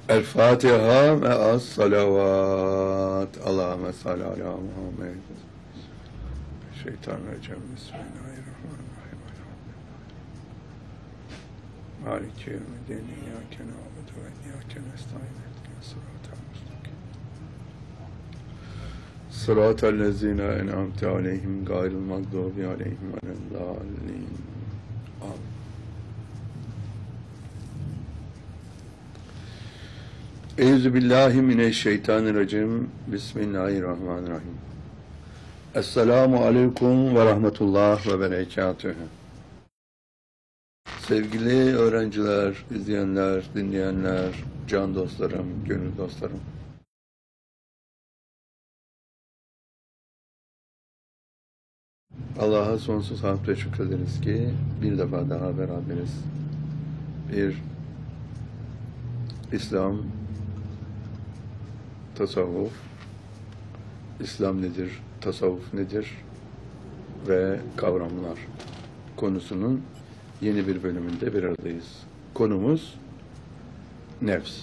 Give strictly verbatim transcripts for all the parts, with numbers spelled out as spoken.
El Fatiha ve as salavat. Allahümme salli ala Muhammed. Şeytanirracim. Bismillahirrahmanirrahim. Maliki yevmiddin. İyyâke na'budu ve iyyâke nestaîn. İhdinas sıratal müstakîm. Sıratallezîne en'amte aleyhim gayril mağdûbi aleyhim veleddâllîn. Amin. Euzubillahimineşşeytanirracim. Bismillahirrahmanirrahim. Esselamu aleyküm ve rahmetullah ve berekatühü. Sevgili öğrenciler, izleyenler, dinleyenler, can dostlarım, gönül dostlarım. Allah'a sonsuz hamd ve şükrederiz ki bir defa daha beraberiz. Bir İslam, tasavvuf, İslam nedir, tasavvuf nedir ve kavramlar konusunun yeni bir bölümünde bir aradayız. Konumuz nefs.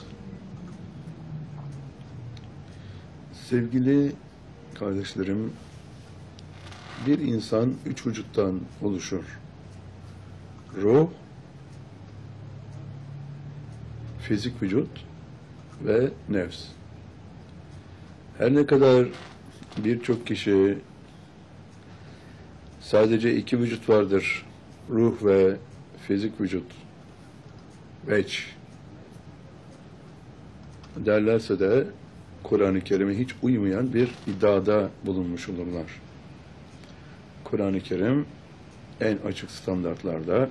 Sevgili kardeşlerim, bir insan üç vücuttan oluşur. Ruh, fizik vücut ve nefs. Her ne kadar birçok kişi sadece iki vücut vardır, ruh ve fizik vücut, veç derlerse de Kur'an-ı Kerim'e hiç uymayan bir iddiada bulunmuş olurlar. Kur'an-ı Kerim en açık standartlarda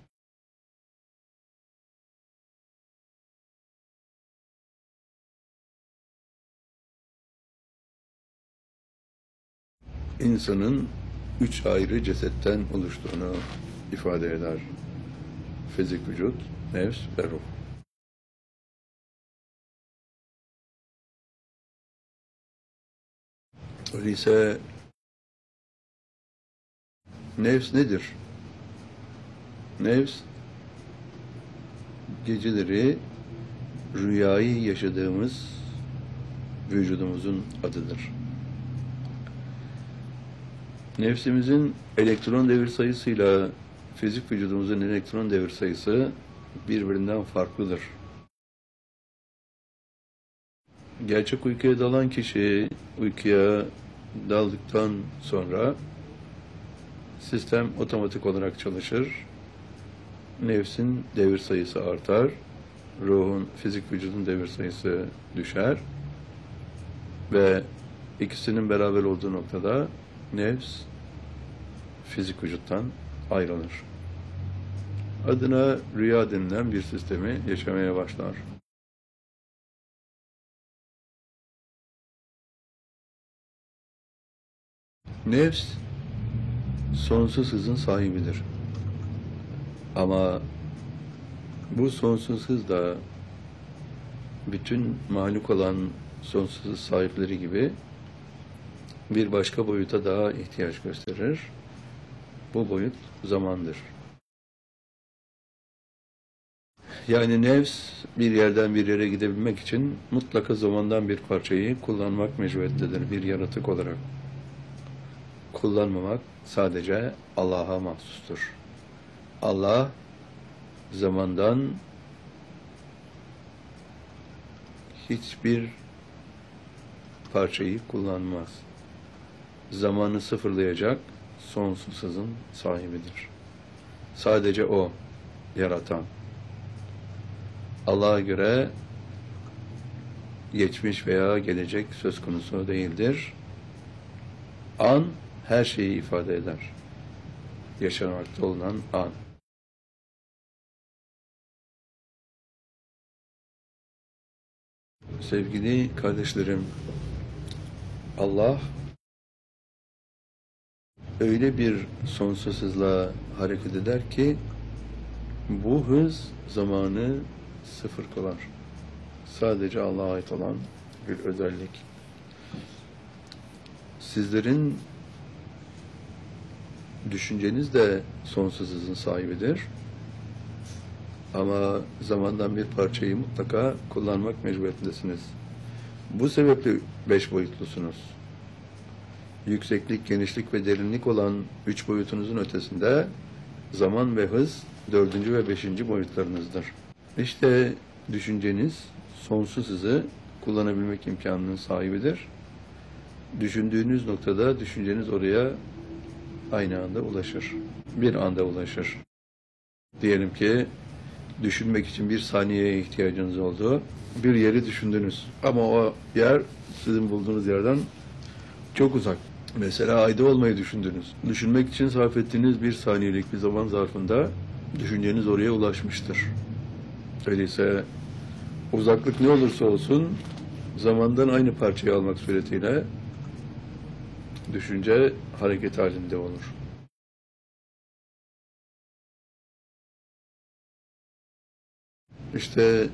insanın üç ayrı cesetten oluştuğunu ifade eder. Fizik vücut, nefs ve ruh. Öyleyse nefs nedir? Nefs, geceleri rüyayı yaşadığımız vücudumuzun adıdır. Nefsimizin elektron devir sayısıyla fizik vücudumuzun elektron devir sayısı birbirinden farklıdır. Gerçek uykuya dalan kişi uykuya daldıktan sonra sistem otomatik olarak çalışır. Nefsin devir sayısı artar. Ruhun, fizik vücudun devir sayısı düşer. Ve ikisinin beraber olduğu noktada nefs fizik vücuttan ayrılır. Adına rüya denilen bir sistemi yaşamaya başlar. Nefs sonsuz hızın sahibidir. Ama bu sonsuz hız da bütün mahluk olan sonsuz hız sahipleri gibi bir başka boyuta daha ihtiyaç gösterir. Bu boyut zamandır. Yani nefs bir yerden bir yere gidebilmek için mutlaka zamandan bir parçayı kullanmak mecburiyetindedir bir yaratık olarak. Kullanmamak sadece Allah'a mahsustur. Allah zamandan hiçbir parçayı kullanmaz. Zamanı sıfırlayacak sonsuz hızın sahibidir. Sadece O yaratan. Allah'a göre geçmiş veya gelecek söz konusu değildir. An her şeyi ifade eder. Yaşamakta olan an. Sevgili kardeşlerim, Allah öyle bir sonsuz hızla hareket eder ki bu hız zamanı sıfır kılar. Sadece Allah'a ait olan bir özellik. Sizlerin düşünceniz de sonsuz hızın sahibidir. Ama zamandan bir parçayı mutlaka kullanmak mecburiyetindesiniz. Bu sebeple beş boyutlusunuz. Yükseklik, genişlik ve derinlik olan üç boyutunuzun ötesinde zaman ve hız dördüncü ve beşinci boyutlarınızdır. İşte düşünceniz sonsuz hızı kullanabilmek imkanının sahibidir. Düşündüğünüz noktada düşünceniz oraya aynı anda ulaşır. Bir anda ulaşır. Diyelim ki düşünmek için bir saniyeye ihtiyacınız oldu. Bir yeri düşündünüz. Ama o yer sizin bulduğunuz yerden çok uzak. Mesela ayda olmayı düşündünüz. Düşünmek için sarf ettiğiniz bir saniyelik bir zaman zarfında düşünceniz oraya ulaşmıştır. Öyleyse uzaklık ne olursa olsun zamandan aynı parçayı almak suretiyle düşünce hareket halinde olur. İşte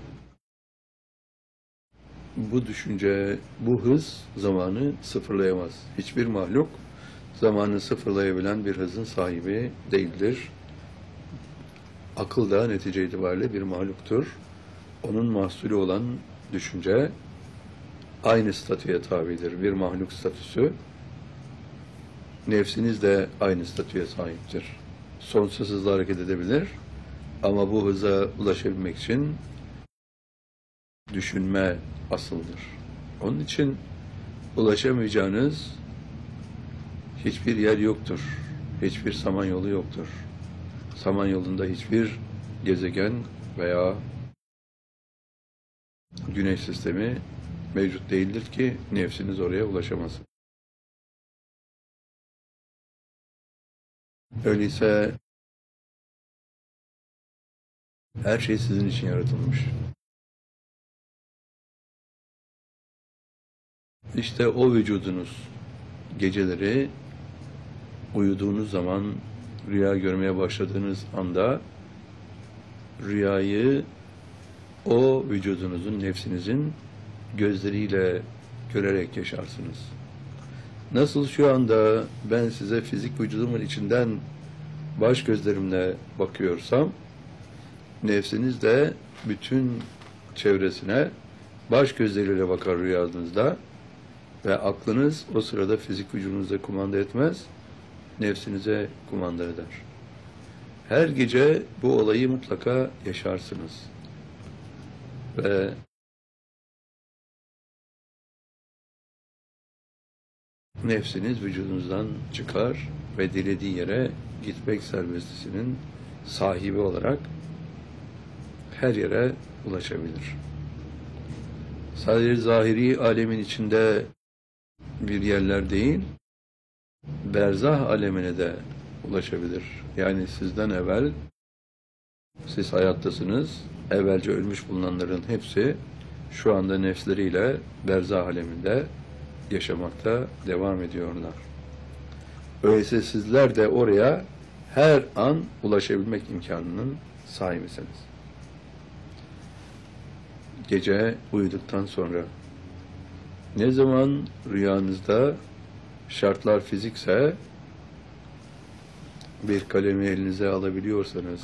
bu düşünce, bu hız zamanı sıfırlayamaz. Hiçbir mahluk zamanı sıfırlayabilen bir hızın sahibi değildir. Akıl da netice itibariyle bir mahluktur. Onun mahsulü olan düşünce aynı statüye tabidir. Bir mahluk statüsü. Nefsiniz de aynı statüye sahiptir. Sonsuz hızla hareket edebilir. Ama bu hıza ulaşabilmek için düşünme asıldır. Onun için ulaşamayacağınız hiçbir yer yoktur. Hiçbir samanyolu yoktur. Samanyolunda hiçbir gezegen veya güneş sistemi mevcut değildir ki nefsiniz oraya ulaşamasın. Öyleyse her şey sizin için yaratılmış. İşte o vücudunuz geceleri uyuduğunuz zaman rüya görmeye başladığınız anda rüyayı o vücudunuzun, nefsinizin gözleriyle görerek yaşarsınız. Nasıl şu anda ben size fizik vücudumun içinden baş gözlerimle bakıyorsam, nefsiniz de bütün çevresine baş gözleriyle bakar rüyanızda ve aklınız o sırada fizik vücudunuza kumanda etmez, nefsinize kumanda eder. Her gece bu olayı mutlaka yaşarsınız. Ve nefsiniz vücudunuzdan çıkar ve dilediği yere gitmek serbestisinin sahibi olarak her yere ulaşabilir. Sadece zahiri alemin içinde bir yerler değil, berzah alemine de ulaşabilir. Yani sizden evvel, siz hayattasınız, evvelce ölmüş bulunanların hepsi şu anda nefsleriyle berzah aleminde yaşamakta devam ediyorlar. Öyleyse sizler de oraya her an ulaşabilmek imkanının sahibisiniz. Gece uyuduktan sonra ne zaman rüyanızda şartlar fizikse bir kalemi elinize alabiliyorsanız